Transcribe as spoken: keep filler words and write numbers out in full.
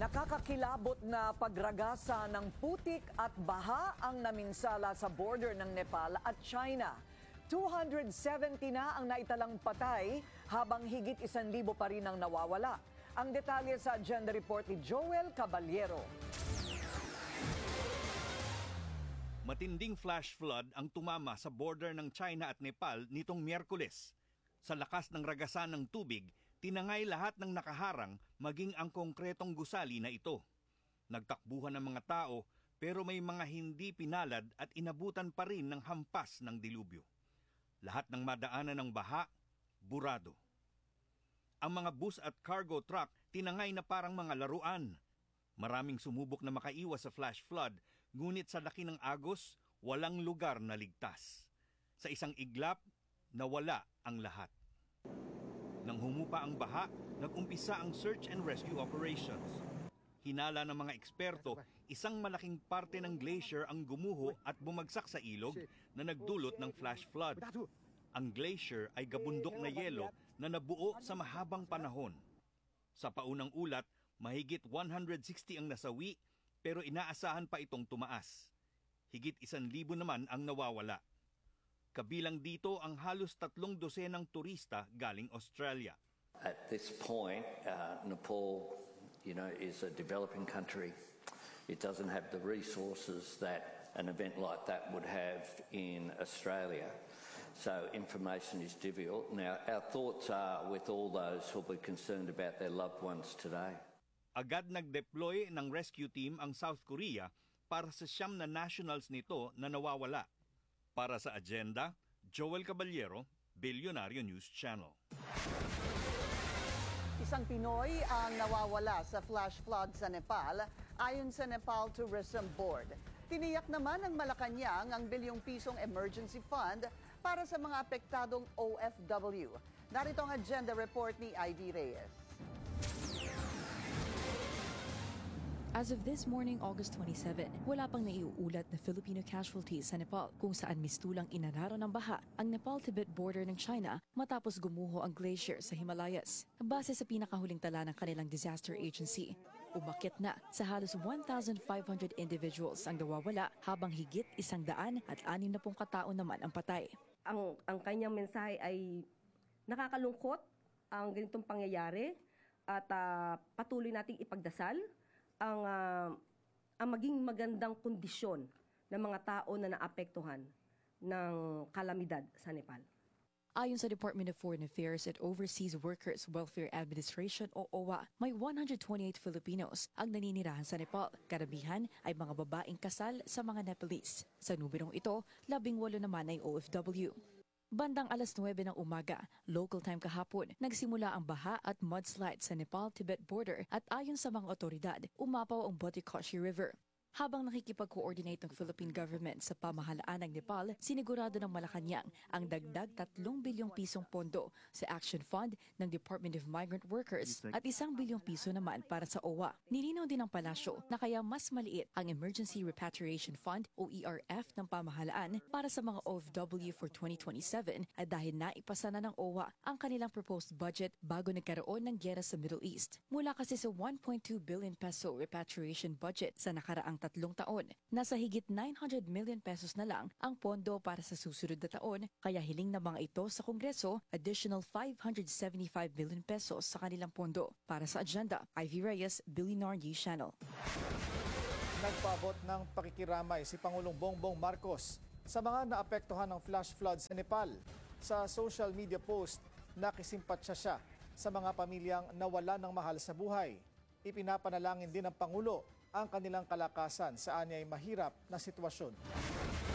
Nakakakilabot na pagragasa ng putik at baha ang naminsala sa border ng Nepal at China. two hundred seventy na ang naitalang patay habang higit isang libo pa rin ang nawawala. Ang detalye sa agenda report ni Joel Caballero. Matinding flash flood ang tumama sa border ng China at Nepal nitong Miyerkules. Sa lakas ng ragasan ng tubig, tinangay lahat ng nakaharang maging ang konkretong gusali na ito. Nagtakbuhan ng mga tao pero may mga hindi pinalad at inabutan pa rin ng hampas ng dilubyo. Lahat ng madaanan ng baha, burado. Ang mga bus at cargo truck tinangay na parang mga laruan. Maraming sumubok na makaiwas sa flash flood, ngunit sa laki ng agos, walang lugar na ligtas. Sa isang iglap, nawala ang lahat. Nang humupa ang baha, nag-umpisa ang search and rescue operations. Hinala ng mga eksperto, isang malaking parte ng glacier ang gumuho at bumagsak sa ilog na nagdulot ng flash flood. Ang glacier ay gabundok na yelo na nabuo sa mahabang panahon. Sa paunang ulat, mahigit one hundred sixty ang nasawi pero inaasahan pa itong tumaas. Higit isang libo naman ang nawawala. Kabilang dito ang halos tatlong dosenang turista galing Australia. At this point, uh, Nepal, you know, is a developing country. It doesn't have the resources that an event like that would have in Australia. So information is difficult. Now, our thoughts are with all those who will be concerned about their loved ones today. Agad nag-deploy ng rescue team ang South Korea para sa siyam na nationals nito na nawawala. Para sa agenda, Joel Caballero, Bilyonaryo News Channel. Isang Pinoy ang nawawala sa flash flood sa Nepal ayon sa Nepal Tourism Board. Tiniyak naman ng Malacanang ang bilyong pisong emergency fund para sa mga apektadong O F W. Narito ang agenda report ni Ivy Reyes. As of this morning, August twenty-seventh, wala pang naiuulat na Filipino casualties sa Nepal kung saan mistulang inararo ng baha ang Nepal-Tibet border ng China matapos gumuho ang glacier sa Himalayas. Base sa pinakahuling tala ng kanilang disaster agency, umakyat na sa halos one thousand five hundred individuals ang nawawala habang higit isang daan at anim na pung katao naman ang patay. Ang, ang kanyang mensahe ay nakakalungkot ang ganitong pangyayari at uh, patuloy nating ipagdasal ang uh, ang maging magandang kondisyon ng mga tao na naapektuhan ng kalamidad sa Nepal. Ayon sa Department of Foreign Affairs at Overseas Workers Welfare Administration o O W A, may one hundred twenty-eight Filipinos ang naninirahan sa Nepal. Karamihan ay mga babaeng kasal sa mga Nepalese. Sa numerong ito, labing walo naman ay O F W. Bandang alas nuwebe ng umaga, local time kahapon, nagsimula ang baha at mudslide sa Nepal-Tibet border at ayon sa mga otoridad, umapaw ang Botikoshi River. Habang nakikipag-coordinate ng Philippine government sa pamahalaan ng Nepal, sinigurado ng Malacanang ang dagdag tatlong bilyong pisong pondo sa Action Fund ng Department of Migrant Workers at isang bilyong piso naman para sa O W A. Nilinaw din ng palasyo na kaya mas maliit ang Emergency Repatriation Fund o E R F ng pamahalaan para sa mga O F W for twenty twenty-seven at dahil naipasa na ng O W A ang kanilang proposed budget bago nagkaroon ng gyera sa Middle East. Mula kasi sa one point two billion peso repatriation budget sa nakaraang tatlong taon, nasa higit nine hundred million pesos na lang ang pondo para sa susunod na taon, kaya hiling na mga ito sa Kongreso additional five hundred seventy-five million pesos sa kanilang pondo. Para sa agenda, Ivy Reyes, Bilyonaryo News Channel. Nagpaabot ng pakikiramay si Pangulong Bongbong Marcos sa mga naapektuhan ng flash flood sa Nepal. Sa social media post, nakisimpatsya siya sa mga pamilyang nawala ng mahal sa buhay. Ipinapanalangin din ng Pangulo ang kanilang kalakasan sa anyay mahirap na sitwasyon.